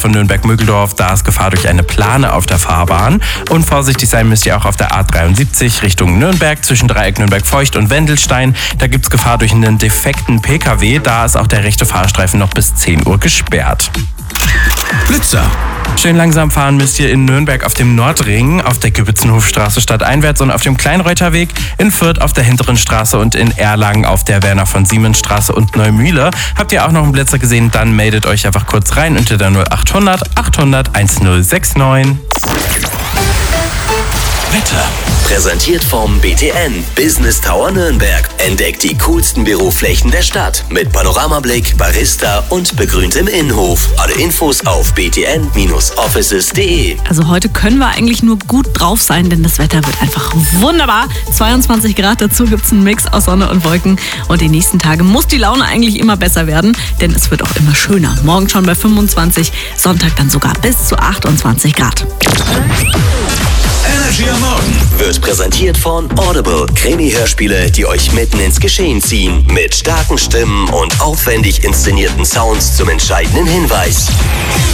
von Nürnberg-Mögeldorf, da ist Gefahr durch eine Plane auf der Fahrbahn. Und vorsichtig sein müsst ihr auch auf der A73 Richtung Nürnberg zwischen Dreieck Nürnberg-Feucht und Wendelstein. Da gibt es Gefahr durch einen defekten PKW. Da ist auch der rechte Fahrstreifen noch bis 10 Uhr gesperrt. Blitzer. Schön langsam fahren müsst ihr in Nürnberg auf dem Nordring, auf der Gübitzenhofstraße stadteinwärts und auf dem Kleinreuterweg, in Fürth auf der Hinteren Straße und in Erlangen auf der Werner von Siemens Straße und Neumühle. Habt ihr auch noch einen Blitzer gesehen, dann meldet euch einfach kurz rein unter der 0800 800 1069. Wetter. Präsentiert vom BTN Business Tower Nürnberg. Entdeckt die coolsten Büroflächen der Stadt mit Panoramablick, Barista und begrüntem Innenhof. Alle Infos auf btn-offices.de. Also heute können wir eigentlich nur gut drauf sein, denn das Wetter wird einfach wunderbar. 22 Grad, dazu gibt es einen Mix aus Sonne und Wolken. Und die nächsten Tage muss die Laune eigentlich immer besser werden, denn es wird auch immer schöner. Morgen schon bei 25, Sonntag dann sogar bis zu 28 Grad. Energy am Morgen Wird präsentiert von Audible. Krimi-Hörspiele, die euch mitten ins Geschehen ziehen. Mit starken Stimmen und aufwendig inszenierten Sounds zum entscheidenden Hinweis.